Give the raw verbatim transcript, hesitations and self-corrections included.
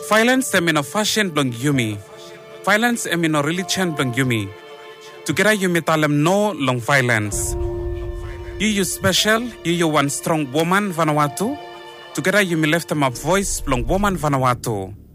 Violence em in a fashion blong yumi. Violence em in a religion blong yumi. Together yumi talem no long violence. You you special, you you one strong woman Vanuatu. Together yumi left them a voice blong woman Vanuatu.